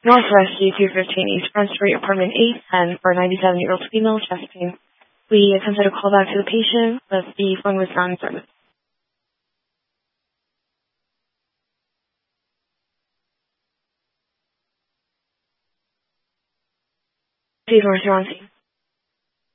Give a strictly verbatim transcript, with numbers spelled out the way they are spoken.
Northwest U two fifteen East Front Street, apartment eight ten, for a ninety-seven-year-old female chest pain. We attempted a call back to the patient, but the phone was not in service. Please, Marcy Ronci.